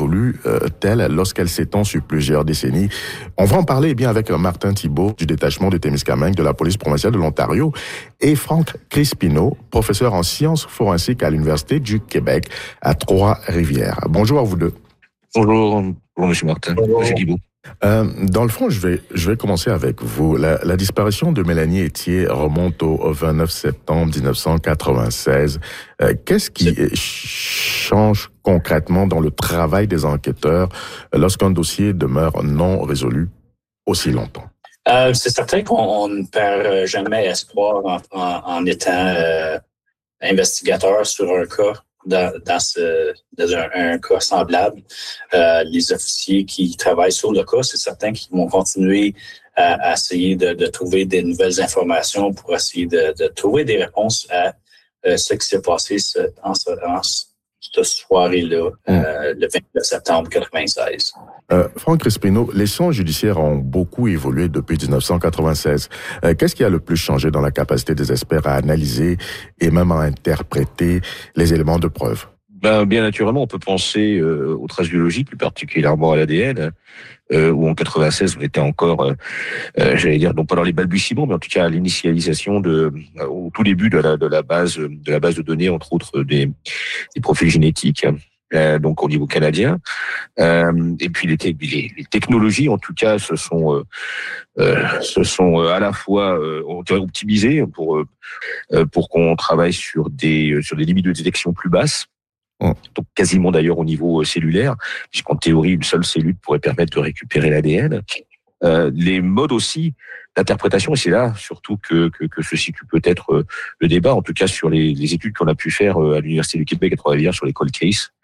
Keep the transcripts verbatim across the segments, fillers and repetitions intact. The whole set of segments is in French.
évolue-t-elle lorsqu'elle s'étend sur plusieurs décennies? On va en parler eh bien avec Martin Thibault du détachement de Témiscamingue de la police provinciale de l'Ontario et Franck Crispino, professeur en sciences forensiques à l'Université du Québec à Trois-Rivières. Bonjour à vous deux. Bonjour, bonjour Monsieur Martin, Monsieur Thibault. Euh, dans le fond, je vais, je vais commencer avec vous. La, la disparition de Mélanie Ethier remonte au vingt-neuf septembre dix-neuf cent quatre-vingt-seize. Euh, qu'est-ce qui change concrètement dans le travail des enquêteurs lorsqu'un dossier demeure non résolu aussi longtemps? Euh, c'est certain qu'on ne perd jamais espoir en, en, en étant euh, investigateur sur un cas. Dans, dans, ce, dans un, un cas semblable. Euh, les officiers qui travaillent sur le cas, c'est certain qu'ils vont continuer à, à essayer de, de trouver des nouvelles informations pour essayer de, de trouver des réponses à euh, ce qui s'est passé ce, en, ce, en cette soirée-là, euh, le vingt-neuf septembre quatre-vingt-seize. Euh, Franck Crispino, les sciences judiciaires ont beaucoup évolué depuis dix-neuf cent quatre-vingt-seize. Euh, qu'est-ce qui a le plus changé dans la capacité des experts à analyser et même à interpréter les éléments de preuve? Ben, bien naturellement, on peut penser euh, aux traces biologiques, plus particulièrement à l'A D N, euh, où en quatre-vingt-seize, on était encore, euh, euh, j'allais dire, non pas dans les balbutiements, mais en tout cas à l'initialisation de, euh, au tout début de la, de la base, de la base de données, entre autres des, des profils génétiques. Euh, donc au niveau canadien, euh, et puis les, te- les, les technologies en tout cas se sont euh, euh, se sont à la fois euh, on dirait optimisées pour euh, pour qu'on travaille sur des sur des limites de détection plus basses. Donc quasiment d'ailleurs au niveau cellulaire, puisqu'en théorie une seule cellule pourrait permettre de récupérer l'A D N. Euh, les modes aussi d'interprétation, et c'est là surtout que, que, que se situe peut-être euh, le débat, en tout cas sur les, les études qu'on a pu faire euh, à l'Université du Québec à Trois-Rivières sur les cold cases.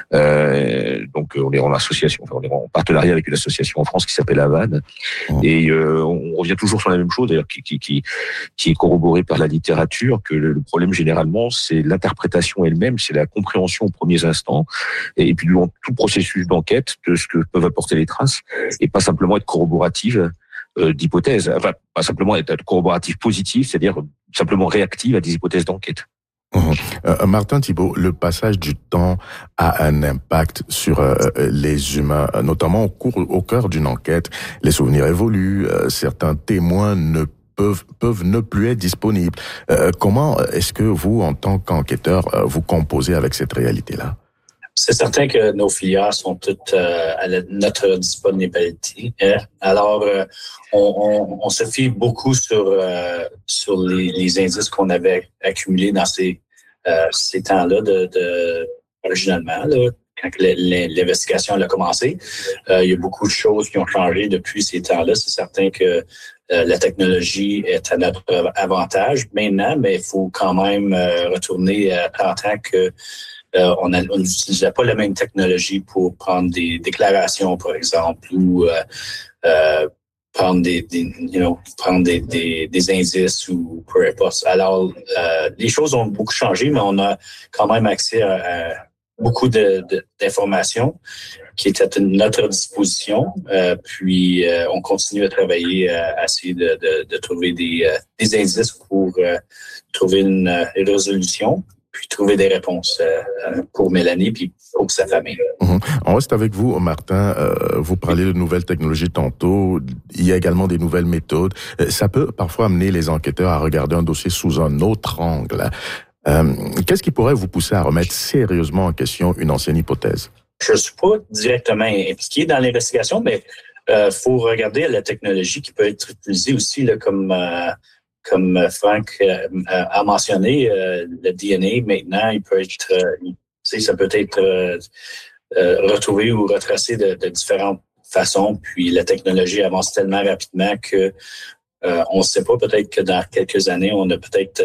Euh, donc on est en association, enfin on est en partenariat avec une association en France qui s'appelle Havane, oh. et euh, on revient toujours sur la même chose, d'ailleurs qui, qui, qui, qui est corroborée par la littérature, que le, le problème généralement c'est l'interprétation elle-même, c'est la compréhension aux premiers instants, et, et puis dans tout processus d'enquête de ce que peuvent apporter les traces, et pas simplement être corroborative euh, d'hypothèses, enfin pas simplement être corroborative positive, c'est-à-dire simplement réactive à des hypothèses d'enquête. Mmh. Euh, Martin Thibault, le passage du temps a un impact sur euh, les humains, notamment au, cours, au cœur d'une enquête. Les souvenirs évoluent, euh, certains témoins ne peuvent peuvent ne plus être disponibles. Euh, comment est-ce que vous, en tant qu'enquêteur, euh, vous composez avec cette réalité-là? C'est certain que nos filières sont toutes euh, à la, notre disponibilité. Hein? Alors, euh, on, on, on se fie beaucoup sur euh, sur les, les indices qu'on avait accumulés dans ces euh, ces temps-là de, de originalement là, quand l'investigation a commencé. Euh, il y a beaucoup de choses qui ont changé depuis ces temps-là. C'est certain que euh, la technologie est à notre avantage maintenant, mais il faut quand même euh, retourner à trente ans que Euh, on n'utilisait pas la même technologie pour prendre des déclarations, par exemple, ou euh, euh, prendre des, des, you know, prendre des, des, des indices ou peu importe. Alors, euh, les choses ont beaucoup changé, mais on a quand même accès à, à beaucoup de, de, d'informations qui étaient à notre disposition. Euh, puis, euh, on continue à travailler à, à essayer de, de, de trouver des, euh, des indices pour euh, trouver une, une résolution, puis trouver des réponses euh, pour Mélanie puis pour sa famille. Mmh. On reste avec vous, Martin. Euh, vous parlez de nouvelles technologies tantôt. Il y a également des nouvelles méthodes. Ça peut parfois amener les enquêteurs à regarder un dossier sous un autre angle. Euh, qu'est-ce qui pourrait vous pousser à remettre sérieusement en question une ancienne hypothèse? Je ne suis pas directement impliqué dans l'investigation, mais il euh, faut regarder la technologie qui peut être utilisée aussi là, comme... Euh, Comme Franck euh, a mentionné, euh, le D N A, maintenant, il peut être, euh, tu sais, ça peut être euh, euh, retrouvé ou retracé de, de différentes façons. Puis la technologie avance tellement rapidement que euh, on ne sait pas, peut-être que dans quelques années, on a peut-être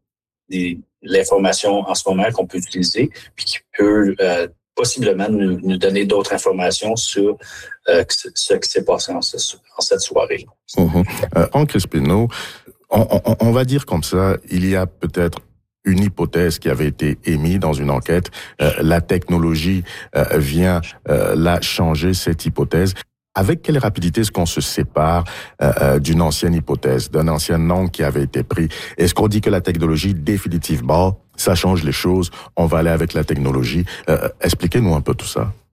de l'information en ce moment qu'on peut utiliser, puis qui peut euh, possiblement nous, nous donner d'autres informations sur euh, ce qui s'est passé en, ce, en cette soirée. Mmh. Euh, Franck Crispino, On, on, on va dire comme ça, il y a peut-être une hypothèse qui avait été émise dans une enquête. Euh, la technologie euh, vient euh, là changer cette hypothèse. Avec quelle rapidité est-ce qu'on se sépare euh, d'une ancienne hypothèse, d'un ancien angle qui avait été pris? Est-ce qu'on dit que la technologie, définitivement, ça change les choses, on va aller avec la technologie? Euh, expliquez-nous un peu tout ça.